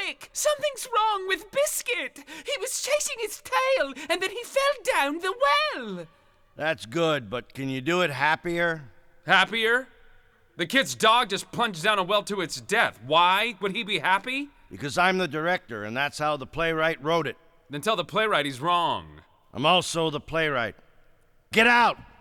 quick! Something's wrong with Biscuit! He was chasing his tail, and then he fell down the well! That's good, but can you do it happier? Happier? The kid's dog just plunged down a well to its death. Why would he be happy? Because I'm the director, and that's how the playwright wrote it. Then tell the playwright he's wrong. I'm also the playwright. Get out!